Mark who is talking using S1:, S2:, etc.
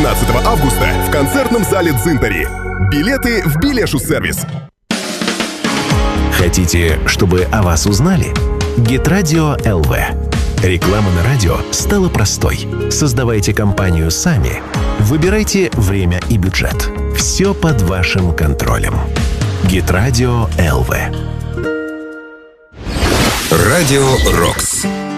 S1: 12 августа в концертном зале «Дзинтари». Билеты в Билешу-сервис.
S2: Хотите, чтобы о вас узнали? Гитрадио ЛВ. Реклама на радио стала простой. Создавайте компанию сами. Выбирайте время и бюджет. Все под вашим контролем. Гитрадио ЛВ.
S3: Радио «Рокс».